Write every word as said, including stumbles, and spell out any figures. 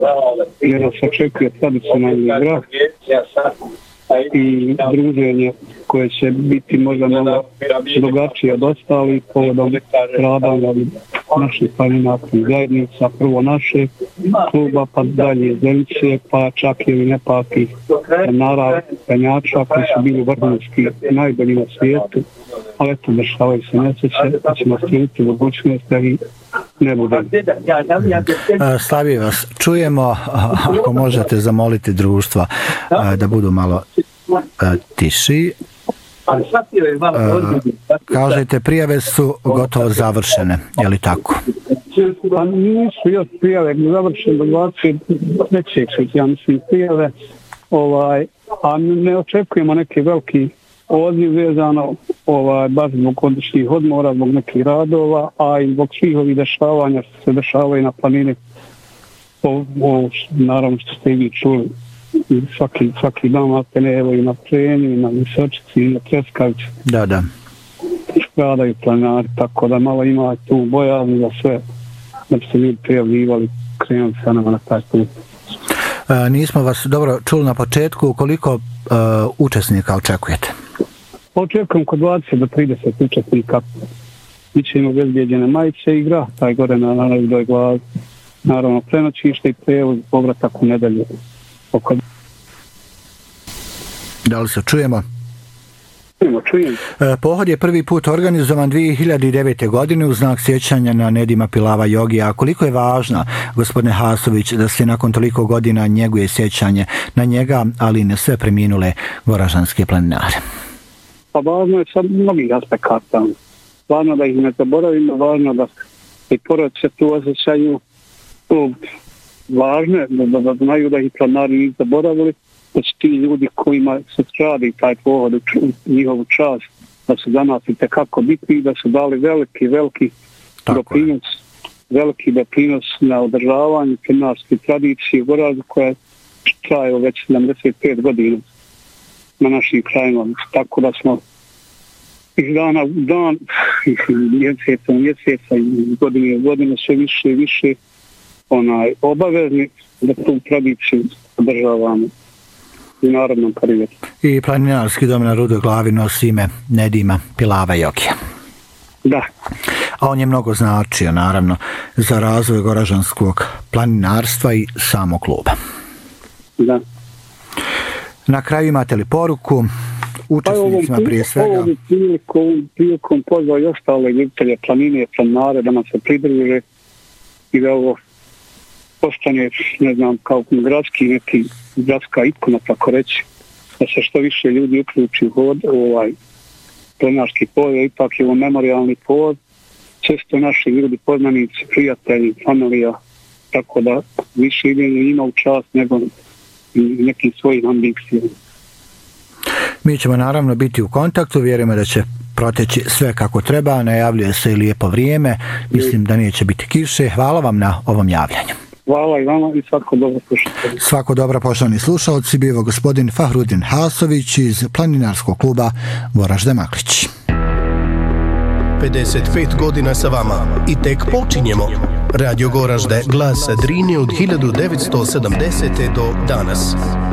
jer nas očekuje tradicionalni igra i druženje koje će biti možda malo drugačije od ostalih povodom stradanja naših planinarskih zajednica, prvo naše kluba, pa dalje Zenice, pa čak i nepakih planara, penjača koji su bili vrhunski najbolji na svijetu, ali eto, dešavaju se nesreće, da ćemo stvoriti budućnost da i ne bude. Slavije vas, čujemo, ako možete zamoliti društva da budu malo tiši. Kažete, prijave su gotovo završene, je li tako? Pa nisu još prijave završene do dvadeset trećeg ja mislim prijave, ovaj, a ne očekujemo neki veliki odziv vezano ovaj, baš zbog godišnjih odmora, zbog nekih radova, a i zbog svih ovih dešavanja što se dešavaju na planini. O, o, naravno što ste i vi čuli, svaki, svaki dan matene, evo i na Prenju, i na Visočici, i na Treskaviću. Da, da. Stradaju planinari, tako da malo ima tu bojazni za sve, da bi se ljudi prijavljivali, krenuli sa nama na taj put. E, nismo vas dobro čuli na početku, koliko e, učesnika očekujete? Očekujem kod dvadeset do trideset učesnika. Biće im obezbijeđene majice igra, taj gore na naravnoj glavi. Naravno prenoćište i prevoz, povratak u nedelju. Oko... Da li se čujemo? Čujemo, čujemo. E, pohod je prvi put organizovan dvije hiljade devete. godine u znak sjećanja na Nedima Pilava Jogija. A koliko je važna, gospodine Hasović, da se nakon toliko godina njeguje sjećanje na njega, ali i na sve preminule goražanske planinare? Pa važno je sa mnogih aspekata. Važno da ih ne zaboravimo, važno da i porodice tu osjećaju. Važno je da, da, da znaju da ih planinari nisu zaboravili, da su ti ljudi kojima se stradi taj pohod u njihovu čast, da su za nas i tekako bitni i da su dali veliki, veliki doprinos, veliki doprinos na održavanju planinarske tradicije u Goraždu koja traje već sedamdeset pet godina na našim krajima. Tako da smo iz dana u dan, iz mjeseca u mjeseca i godine u godinu sve više i više onaj obavezni da tu tradiciju održavamo u narodnom karijeru. I planinarski dom na Rudoj glavi nosi ime Nedima Pilava Jogija. Da. A on je mnogo značio, naravno, za razvoj goražanskog planinarstva i samog kluba. Da. Na kraju imate li poruku učesnicima prije svega? Ovom prilikom, prilikom pozvao i ostale ljubitelje planine, planinare da nam se pridruže i da ovo postane, ne znam, kao gradski neki gradska ikona, tako reći, da se što više ljudi uključi u hod, ovaj planinarski pohod, ipak je ovo memorijalni pohod, često naši ljudi, poznanici, prijatelji, familija, tako da više idemo ima u čast nego nekim svojim ambicijama. Mi ćemo naravno biti u kontaktu, vjerujemo da će proteći sve kako treba, najavljuje se i lijepo vrijeme, mislim da neće biti kiše. Hvala vam na ovom javljanju. Hvala i vama i svako dobro slušatelji. Svako dobro, poštovani slušalci, bio gospodin Fahrudin Hasović iz planinarskog kluba Goražde Maklić. pedeset pet godina sa vama i tek počinjemo. Radio Goražde, glas Drine od hiljadu devetsto sedamdesete do danas.